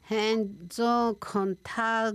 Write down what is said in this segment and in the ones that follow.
hen zo kontag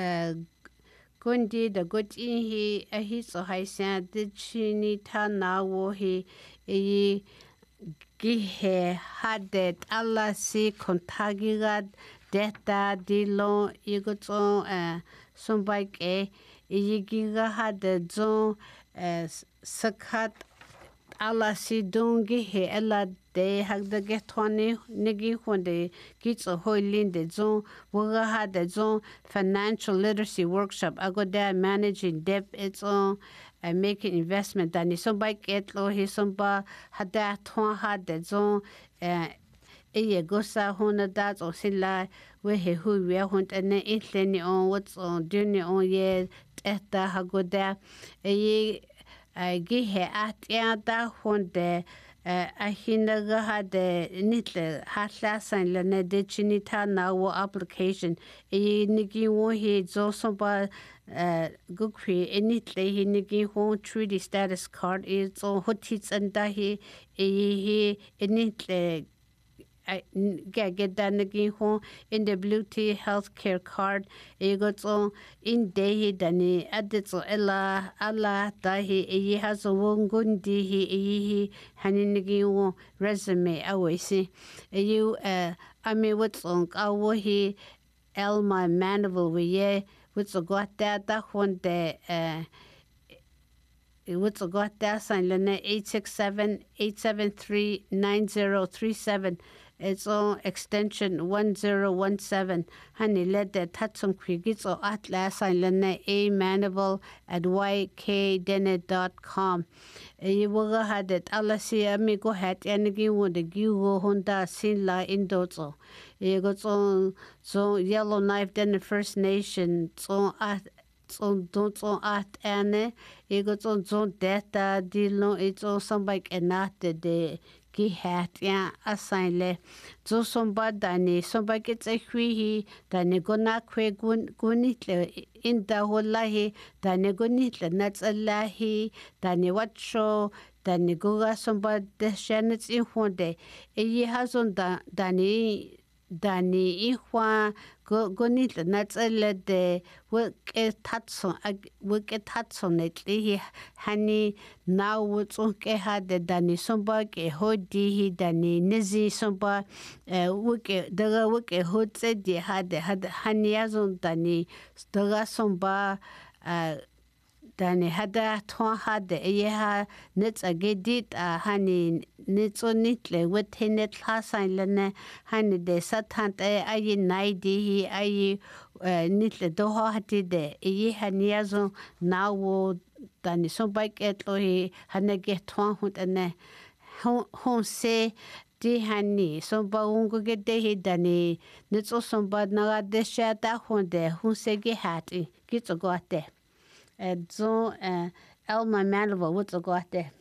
gundi da gutin hi a hi so haisen de chini ta na wo hi e gihe hadet alla si kontagiga detta dilo igoto sombaik giga hade zo sakat alla si dungi he ella de hagda getwani nigi honde kitso hoilinde zo woga hade zo financial literacy workshop agoda managing debt it's on making investment dani sombaik etlo he somba hada thwa hade zo eye gosa hona da zo sila we he hu we hont ane intleni on what's on duni on ye etta hagoda eye gihe at ya da honde a hinaga hade nitle hatlasan la ne de chinita na wo application e nigi wo he zo somba gukri enitle he nigi ho treaty status card is so hotits and da he enitle get that nagi ho in the WT healthcare card got so in day dani adetso ella alla dahi e has a wongundi he haninigi wo resume awisi you I mean what's on awo he Elma Manable we ye what's got that one de what's got that sign lene 867-873-9037 it's on extension 1017 honey let the tatsum krigits or atlas sign lene a manable at ykdene.com you will had it alasi amigo hat energy would the gigo honda sin la indozo you got so yellow knife then the First Nation so at on don't on at ane ego on data dilo it's on somebody enate de ki hat ya asaile zo somebody dani somebody gets a hui dani gona kwe gunitle in the wallahi dani gunitle nats allahi dani wacho dani goga somebody de shanets in honde e has on dani ihwa gonit natsele de work tatso netli hani now wutsuke hade dani somba ke hodi hi dani nizi somba wuke daga wuke hotse di hade hani yazon dani daga somba dani hada thwa hade yeha nets agedit hani netso nitle wethenet hasan lene hani de sathant ay naidi hi ay nitle doha hati de ye hani yazo nawo dani so bike etlo hi hanege thwa hut ane hon se di hani so ba ungo gede hi dani netso so ba na de shata honde hun se ge hati kitso gote zo Elma Manova what's got there